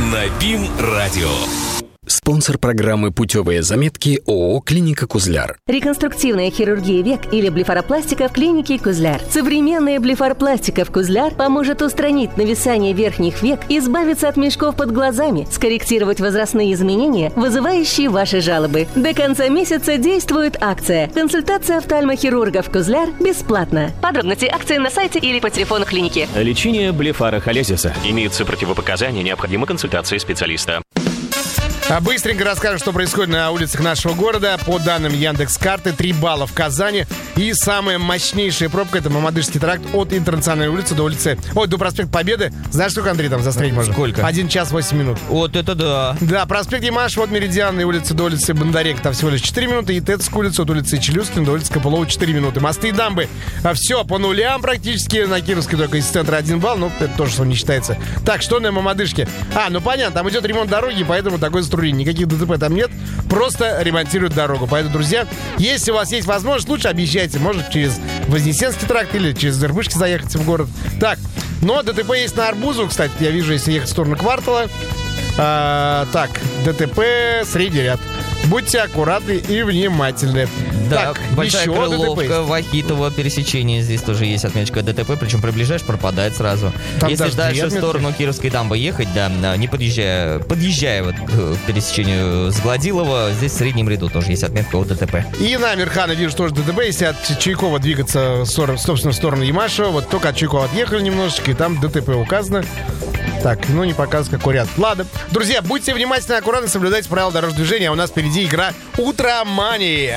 на БИМ-радио. Спонсор программы «Путевые заметки» ООО «Клиника Кузляр». Реконструктивная хирургия век или блефаропластика в клинике Кузляр. Современная блефаропластика в Кузляр поможет устранить нависание верхних век, избавиться от мешков под глазами, скорректировать возрастные изменения, вызывающие ваши жалобы. До конца месяца действует акция. Консультация офтальмохирургов Кузляр бесплатно. Подробности акции на сайте или по телефону клиники. Лечение блефарохолезиса. Имеются противопоказания, необходима консультация специалиста. Быстренько расскажем, что происходит на улицах нашего города. По данным Яндекс.Карты, 3 балла в Казани. И самая мощнейшая пробка — это Мамадышский тракт от Интернациональной улицы до проспекта Победы. Знаешь, сколько, Андрей, там застрять можно? Сколько? 1 час 8 минут. Вот это да. Да, проспект Ямашева от Меридианной улицы до улицы Бондаренко там всего лишь 4 минуты. И Тетскую улицу от улицы Челюскина до улицы Копылова 4 минуты. Мосты и дамбы. Все по нулям практически. На Кировской только из центра 1 балл. Ну, это тоже не считается. Так, что на Мамадышке? Ну понятно, там идет ремонт дороги, поэтому такой струи. Никаких ДТП там нет. Просто ремонтируют дорогу. Поэтому, друзья, если у вас есть возможность, лучше объезжайте. Может, через Вознесенский тракт или через Ирбышки заехать в город. Так, но ДТП есть на Арбузу, кстати. Я вижу, если ехать в сторону Квартала. Так, ДТП, средний ряд. Будьте аккуратны и внимательны. Да, так, Большая еще Крыловка, Вахитово пересечение. Здесь тоже есть отметочка ДТП, причем приближаешь, пропадает сразу. Там если дальше отметки. в сторону Кировской дамбы ехать, да, не подъезжая вот к пересечению с Гладилова, здесь в среднем ряду тоже есть отметка о ДТП. И на Амирхана вижу тоже ДТП. Если от Чайкова двигаться, собственно, в сторону Ямашева, вот только от Чайкова отъехали немножечко, и там ДТП указано. Так, не показывает, какой ряд. Ладно. Друзья, будьте внимательны, аккуратно, соблюдайте правила дорожного движения. А у нас впереди игра «Утромания».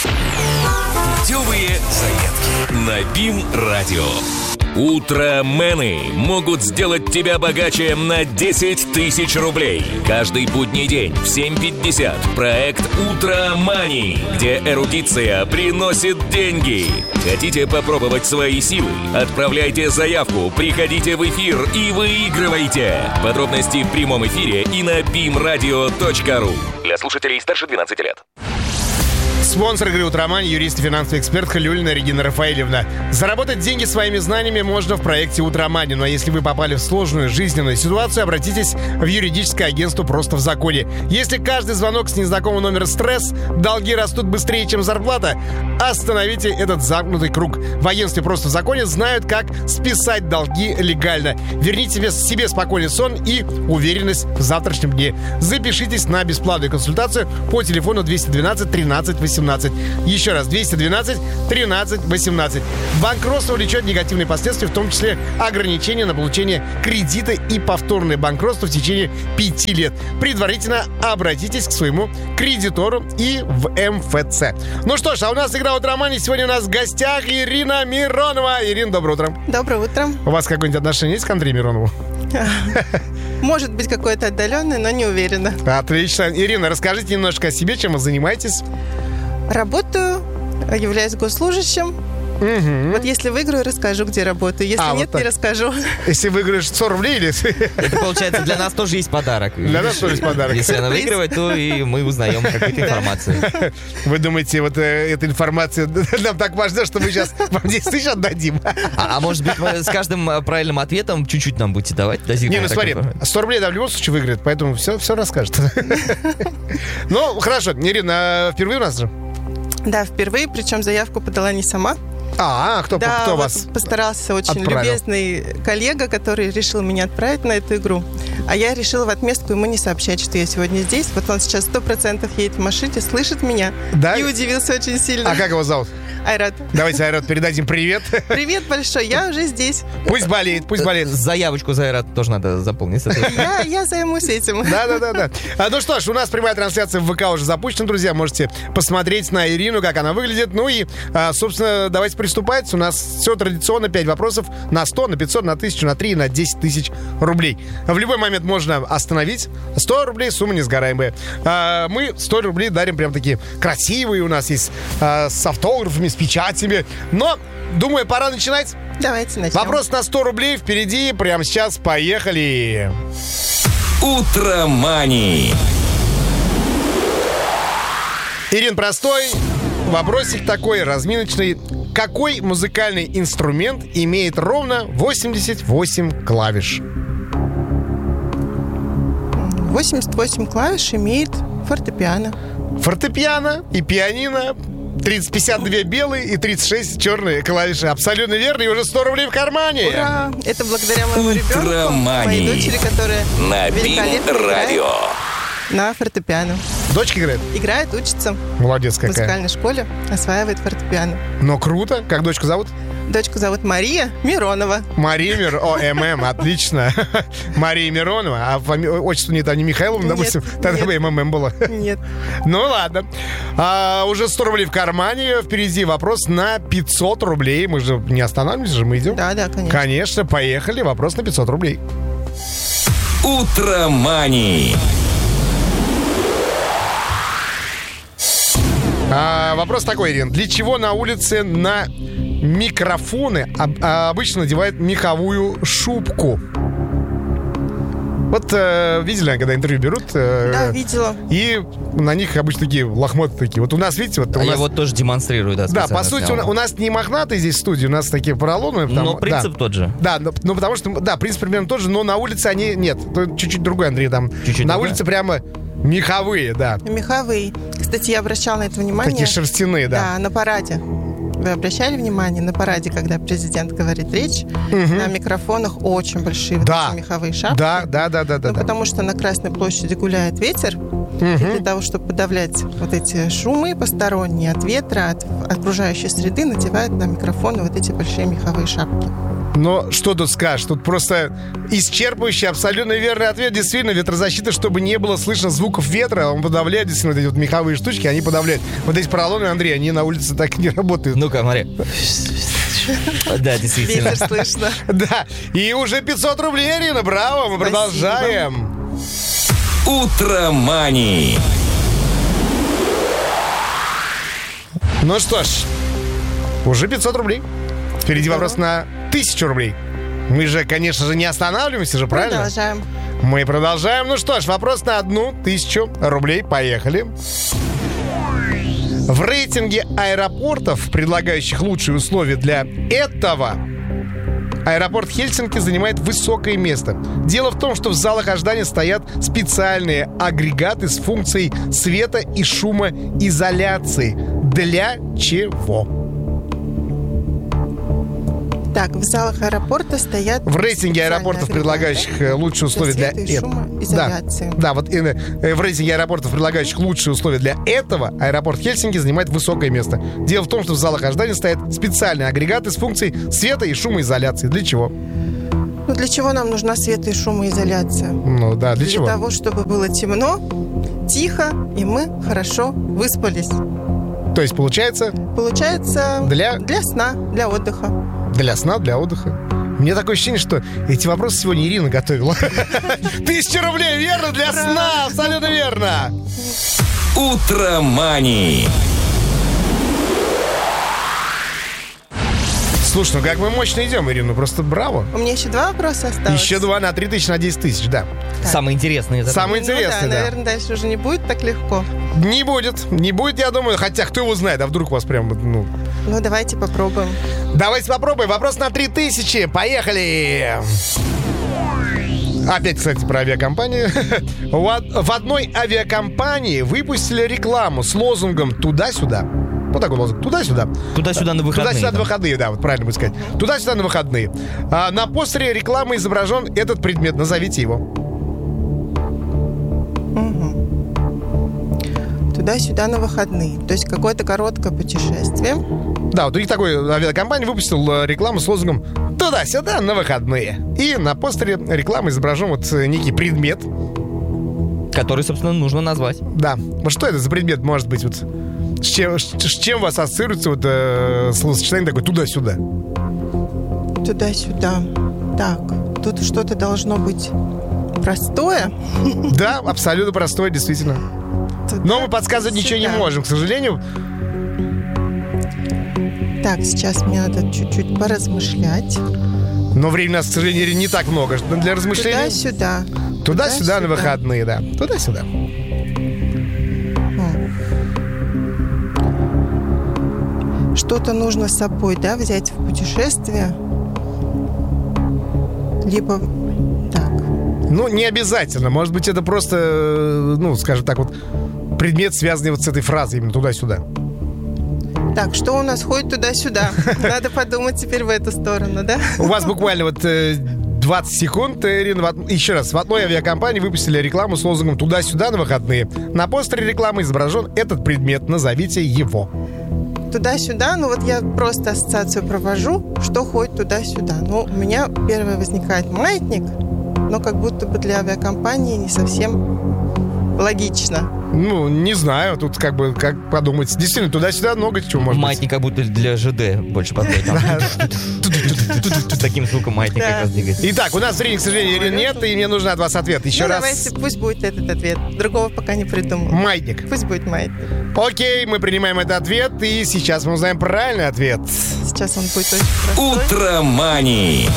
Путевые заметки на БИМ-радио. Утромены могут сделать тебя богаче на 10 тысяч рублей. Каждый будний день в 7:50 проект «Утромани», где эрудиция приносит деньги. Хотите попробовать свои силы? Отправляйте заявку, приходите в эфир и выигрывайте. Подробности в прямом эфире и на bimradio.ru. Для слушателей старше 12 лет. Спонсор игры «Утромани» — юрист и финансовый эксперт Халюлина Регина Рафаэльевна. Заработать деньги своими знаниями можно в проекте «Утромани». Но если вы попали в сложную жизненную ситуацию, обратитесь в юридическое агентство «Просто в законе». Если каждый звонок с незнакомого номера стресс, долги растут быстрее, чем зарплата, остановите этот замкнутый круг. В агентстве «Просто в законе» знают, как списать долги легально. Верните себе спокойный сон и уверенность в завтрашнем дне. Запишитесь на бесплатную консультацию по телефону 212 13 18. Еще раз, 212 13 18. Банкротство влечет негативные последствия, в том числе ограничения на получение кредита и повторное банкротство в течение 5 лет. Предварительно обратитесь к своему кредитору и в МФЦ. Ну что ж, а у нас игра «Утромани». Сегодня у нас в гостях Ирина Миронова. Ирина, доброе утро. Доброе утро. У вас какое-нибудь отношение есть к Андрею Миронову? Может быть, какое-то отдаленное, но не уверена. Отлично. Ирина, расскажите немножко о себе, чем вы занимаетесь. Работаю, являюсь госслужащим. Угу. Вот если выиграю, расскажу, где работаю. Если нет, вот не расскажу. Если выиграешь 100 рублей или... Это, получается, для нас тоже есть подарок. Для нас тоже есть подарок. Если она выигрывает, то и мы узнаем какую-то информацию. Вы думаете, вот эта информация нам так важна, что мы сейчас вам 10 тысяч отдадим? А может быть, с каждым правильным ответом чуть-чуть нам будете давать? Не, ну смотри, 100 рублей в любом случае выиграет, поэтому все расскажет. Ну, хорошо. Ирина, впервые у нас же? Да, впервые, причем заявку подала не сама. Кто вас постарался очень любезный коллега, который решил меня отправить на эту игру. А я решила в отместку ему не сообщать, что я сегодня здесь. Вот он сейчас 100% едет в машине, слышит меня. Да? И удивился очень сильно. А как его зовут? Айрат. Давайте, Айрат, передадим привет. Привет большой, я уже здесь. Пусть болеет. Заявочку за Айрат тоже надо заполнить. Я займусь этим. Да. Ну что ж, у нас прямая трансляция в ВК уже запущена, друзья. Можете посмотреть на Ирину, как она выглядит. Ну и, собственно, давайте приступать. У нас все традиционно. 5 вопросов на 100, на 500, на 1000, на 3 и на 10 тысяч рублей. В любой момент можно остановить. 100 рублей, сумма несгораемая. Мы 100 рублей дарим прям такие красивые. У нас есть с автографами, с печатями. Но, думаю, пора начинать. Давайте начнем. Вопрос на 100 рублей впереди. Прямо сейчас поехали. Утромани. Ирин, простой вопросик такой, разминочный. Какой музыкальный инструмент имеет ровно 88 клавиш? 88 клавиш имеет фортепиано. Фортепиано и пианино. 52 белые и 36 черные клавиши. Абсолютно верно. И уже 100 рублей в кармане. Ура! Это благодаря моему ребенку, моей дочери, которая на БИМ-радио. На фортепиано. Дочка играет? Играет, учится. Молодец какая. В музыкальной школе осваивает фортепиано. Но круто. Как дочку зовут? Дочку зовут Мария Миронова. Отлично. Мария Миронова. А отчество не Михайловна, допустим? Тогда бы МММ было. Нет. Ну ладно. Уже 100 рублей в кармане. Впереди вопрос на 500 рублей. Мы же не останавливаемся, мы идем. Да, конечно. Конечно, поехали. Вопрос на 500 рублей. Утромани. Вопрос такой, Ирина. Для чего на улице на микрофоны обычно надевают меховую шубку? Вот видели, когда интервью берут? Да, видела. И на них обычно такие лохмоты такие. Вот у нас, видите, вот у нас... Я вот тоже демонстрирую, да. Да, по сути, у нас не мохнатые здесь в студии, у нас такие поролоновые. Но принцип тот же. Да, но потому что, да, принцип примерно тот же, но на улице они нет. Чуть-чуть другой, Андрей, там. Чуть-чуть на другой? Улице прямо меховые, да. Меховые. Кстати, я обращала на это внимание. Такие шерстяные, да. Да, на параде. Вы обращали внимание на параде, когда президент говорит речь, на микрофонах очень большие вот эти меховые шапки? Да. Потому что на Красной площади гуляет ветер, и для того, чтобы подавлять вот эти шумы посторонние от ветра, от окружающей среды, надевают на микрофоны вот эти большие меховые шапки. Но что тут скажешь? Тут просто исчерпывающий, абсолютно верный ответ. Действительно, ветрозащита, чтобы не было слышно звуков ветра, он подавляет, действительно, вот эти вот меховые штучки, они подавляют. Вот эти поролоны, Андрей, они на улице так не работают. Ну-ка, смотри. Да, действительно. Ветер слышно. Да, и уже 500 рублей, Ирина, браво, мы продолжаем. Утромани. Ну что ж, уже 500 рублей. Впереди вопрос на 1000 рублей. Мы же, конечно же, не останавливаемся же, правильно? Продолжаем. Мы продолжаем. Ну что ж, вопрос на 1000 рублей. Поехали. В рейтинге аэропортов, предлагающих лучшие условия для этого, аэропорт Хельсинки занимает высокое место. Дело в том, что в залах ожидания стоят специальные агрегаты с функцией света- и шумоизоляции. Для чего? Так, в залах аэропорта стоят... В рейтинге аэропортов, предлагающих лучшие условия для этого... Да, вот в рейтинге аэропортов, предлагающих лучшие условия для этого, аэропорт Хельсинки занимает высокое место. Дело в том, что в залах ожидания стоят специальные агрегаты с функцией света- и шумоизоляции. Для чего? Ну, для чего нам нужна свето- и шумоизоляция? Ну, да, для чего? Для того, чтобы было темно, тихо, и мы хорошо выспались. То есть, получается... Получается... Для сна, для отдыха. Для сна, для отдыха. Мне такое ощущение, что эти вопросы сегодня Ирина готовила. 1000 рублей, верно, для сна, абсолютно верно. Утромани. Слушай, ну как мы мощно идем, Ирина, просто браво. У меня еще 2 вопроса осталось. Еще 2 на 3000, на 10 тысяч, да. Самые интересные. Самые интересные, да. Наверное, дальше уже не будет так легко. Не будет, я думаю. Хотя, кто его знает, а вдруг у вас прям, Ну, давайте попробуем. Давайте попробуем. Вопрос на 3000. Поехали. Опять, кстати, про авиакомпанию. В одной авиакомпании выпустили рекламу с лозунгом «Туда-сюда». Вот такой лозунг. Туда-сюда. Туда-сюда на выходные. Туда-сюда на выходные, да, вот правильно будет сказать. Туда-сюда на выходные. На постере рекламы изображен этот предмет. Назовите его. Туда-сюда на выходные. То есть какое-то короткое путешествие. Да, вот у них такой авиакомпания выпустила рекламу с лозунгом «Туда-сюда на выходные». И на постере рекламы изображен вот некий предмет. Который, собственно, нужно назвать. Да. Вот что это за предмет может быть? Вот с чем у вас ассоциируется вот словосочетание такое «туда-сюда»? Туда-сюда. Так, тут что-то должно быть простое. Да, абсолютно простое, действительно. Но мы подсказывать ничего не можем, к сожалению. Так, сейчас мне надо чуть-чуть поразмышлять. Но времени у нас, к сожалению, не так много для размышлений. Туда-сюда. Туда-сюда на выходные, да. Туда-сюда. Что-то нужно с собой, да, взять в путешествие. Либо... Так. Ну, не обязательно. Может быть, это просто, ну, скажем так, вот предмет, связанный вот с этой фразой, именно туда-сюда. Так, что у нас ходит туда-сюда? Надо подумать теперь в эту сторону, да? У вас буквально вот 20 секунд, Ирина. Еще раз, в одной авиакомпании выпустили рекламу с лозунгом «Туда-сюда на выходные». На постере рекламы изображен этот предмет. Назовите его. Туда-сюда, ну вот я просто ассоциацию провожу, что ходит туда-сюда. Ну, у меня первое возникает маятник, но как будто бы для авиакомпании не совсем логично. Ну, не знаю, тут как бы, как подумать. Действительно, туда-сюда много чего может маятник как будто для ЖД больше подходит. С таким звуком маятник как раз двигается. Итак, у нас времени, к сожалению, Ирина, нет, и мне нужен от вас ответ. Еще раз. Давайте, пусть будет этот ответ. Другого пока не придумал. Маятник. Пусть будет маятник. Окей, мы принимаем этот ответ, и сейчас мы узнаем правильный ответ. Сейчас он будет очень простой. Утромани.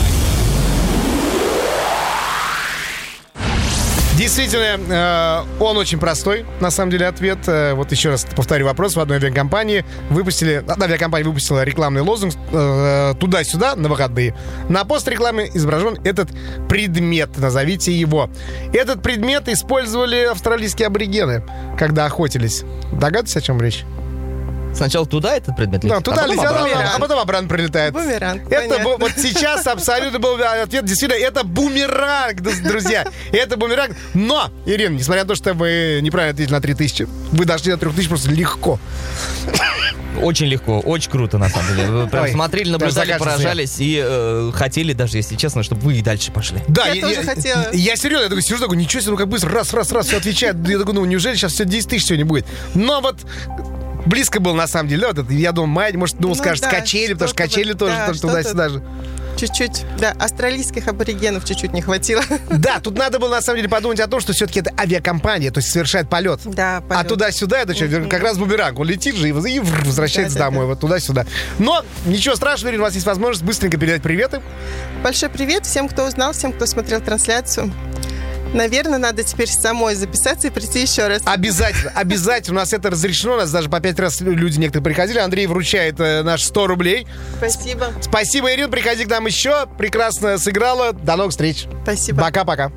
Действительно, он очень простой, на самом деле, ответ. Вот еще раз повторю вопрос. В одной авиакомпании одна авиакомпания выпустила рекламный лозунг «Туда-сюда на выходные». На пострекламе изображен этот предмет. Назовите его. Этот предмет использовали австралийские аборигены, когда охотились. Догадываетесь, о чем речь? Сначала туда этот предмет летит, да, туда летит, а потом обратно прилетает. Бумеранг, это вот сейчас абсолютно был ответ. Действительно, это бумеранг, друзья. Это бумеранг. Но, Ирина, несмотря на то, что вы неправильно ответили на 3000, вы дошли до 3000 просто легко. Очень легко, очень круто, на самом деле. Вы прям смотрели, наблюдали, поражались и хотели даже, если честно, чтобы вы и дальше пошли. Да, я тоже хотела. Я серьезно, я такой сижу, такой, ничего себе, ну как быстро, раз, все отвечает. Я такой, ну неужели сейчас все 10 тысяч сегодня будет? Но вот близко был, на самом деле. Вот, я думал, Майя, может, скажет, да, качели, потому что качели тоже туда-сюда же. Чуть-чуть, да, австралийских аборигенов чуть-чуть не хватило. Да, тут надо было, на самом деле, подумать о том, что все-таки это авиакомпания, то есть совершает полет. Да, полет. А туда-сюда, это что, как раз бумеранг. Он летит же и возвращается домой, вот туда-сюда. Но ничего страшного, у вас есть возможность быстренько передать приветы. Большой привет всем, кто узнал, всем, кто смотрел трансляцию. Наверное, надо теперь самой записаться и прийти еще раз. Обязательно. У нас это разрешено. У нас даже по 5 раз люди некоторые приходили. Андрей вручает наш 100 рублей. Спасибо. Спасибо, Ирина. Приходи к нам еще. Прекрасно сыграла. До новых встреч. Спасибо. Пока-пока.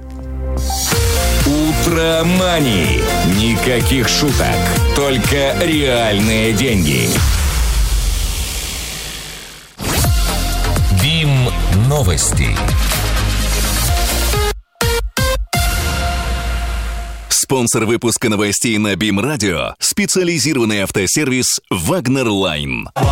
Утромани. Никаких шуток. Только реальные деньги. БИМ новости. Спонсор выпуска новостей на БИМ Радио — специализированный автосервис «Вагнер Лайн».